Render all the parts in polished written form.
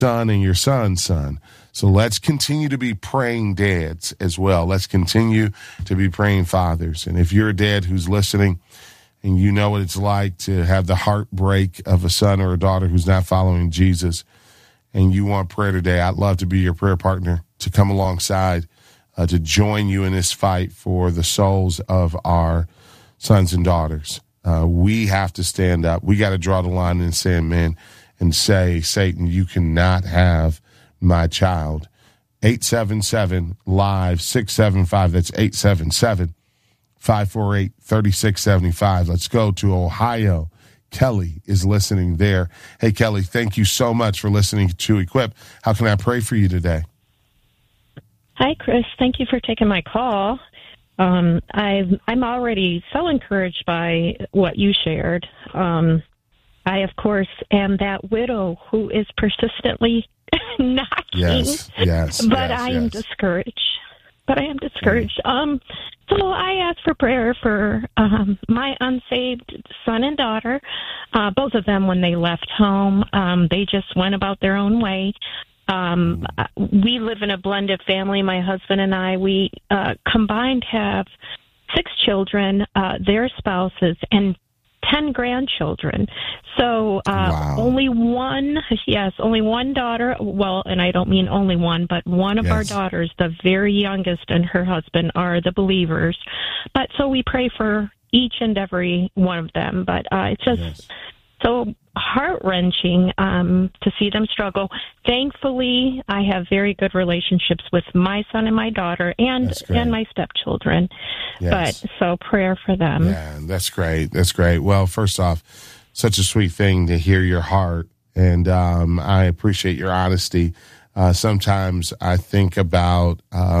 son and your son's son. So let's continue to be praying dads as well. Let's continue to be praying fathers. And if you're a dad who's listening and you know what it's like to have the heartbreak of a son or a daughter who's not following Jesus, and you want prayer today, I'd love to be your prayer partner, to come alongside, to join you in this fight for the souls of our sons and daughters. We have to stand up. We got to draw the line in the sand, man, and say, Satan, you cannot have my child. 877-LIVE-675. That's 877-548-3675. Let's go to Ohio. Kelly is listening there. Hey, Kelly, thank you so much for listening to Equip. How can I pray for you today? Hi, Chris. Thank you for taking my call. I'm already so encouraged by what you shared. I, of course, am that widow who is persistently knocking. Yes. But I am discouraged. So I asked for prayer for my unsaved son and daughter. Both of them, when they left home, they just went about their own way. We live in a blended family, my husband and I. We combined have 6 children, their spouses, and 10 grandchildren. So wow. only one daughter, well, and I don't mean only one, but one of our daughters, the very youngest, and her husband are the believers. But so we pray for each and every one of them. But it's just so heart-wrenching to see them struggle. Thankfully, I have very good relationships with my son and my daughter and my stepchildren. Yes. But so prayer for them. Yeah, that's great. That's great. Well, first off, such a sweet thing to hear your heart, and I appreciate your honesty. Sometimes I think about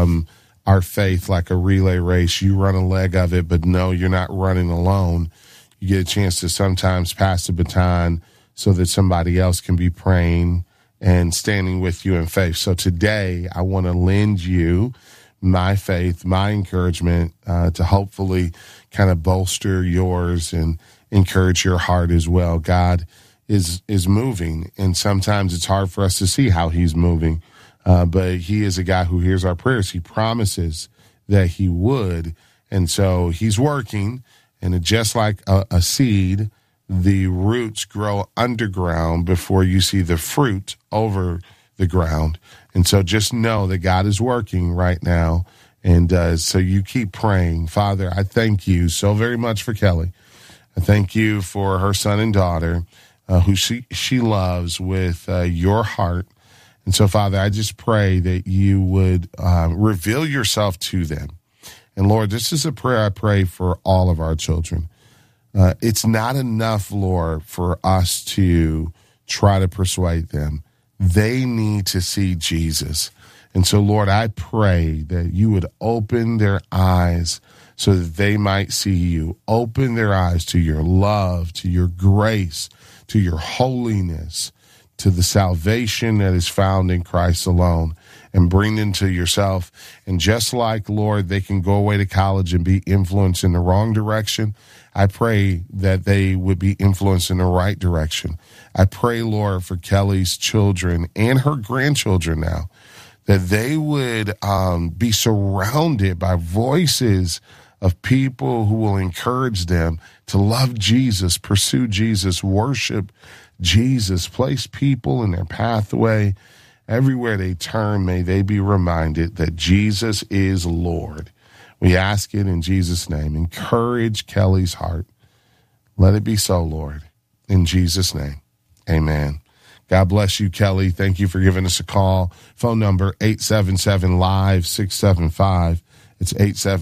our faith like a relay race. You run a leg of it, but no, you're not running alone. You get a chance to sometimes pass the baton so that somebody else can be praying and standing with you in faith. So today, I want to lend you my faith, my encouragement, to hopefully kind of bolster yours and encourage your heart as well. God is moving, and sometimes it's hard for us to see how he's moving, but he is a God who hears our prayers. He promises that he would, and so he's working. And just like a seed, the roots grow underground before you see the fruit over the ground. And so just know that God is working right now. And so you keep praying. Father, I thank you so very much for Kelly. I thank you for her son and daughter, who she loves with your heart. And so, Father, I just pray that you would reveal yourself to them. And Lord, this is a prayer I pray for all of our children. It's not enough, Lord, for us to try to persuade them. They need to see Jesus. And so, Lord, I pray that you would open their eyes so that they might see you. Open their eyes to your love, to your grace, to your holiness, to the salvation that is found in Christ alone, and bring them to yourself. And just like, Lord, they can go away to college and be influenced in the wrong direction, I pray that they would be influenced in the right direction. I pray, Lord, for Kelly's children and her grandchildren now, that they would be surrounded by voices of people who will encourage them to love Jesus, pursue Jesus, worship Jesus, place people in their pathway. Everywhere they turn, may they be reminded that Jesus is Lord. We ask it in Jesus' name. Encourage Kelly's heart. Let it be so, Lord. In Jesus' name, amen. God bless you, Kelly. Thank you for giving us a call. Phone number 877-LIVE-675. It's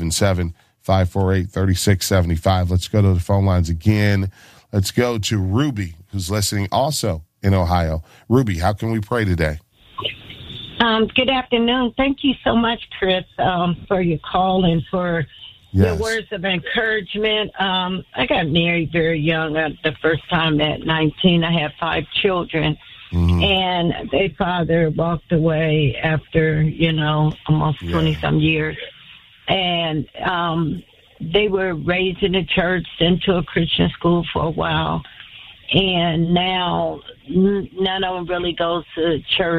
877-548-3675. Let's go to the phone lines again. Let's go to Ruby, who's listening also in Ohio. Ruby, how can we pray today? Good afternoon. Thank you so much, Chris, for your call and for your words of encouragement. I got married very young. The first time at 19, I had 5 children. Mm-hmm. And their father walked away after, almost 20-some years. And they were raised in a church, into a Christian school for a while. and now none of them really goes to church.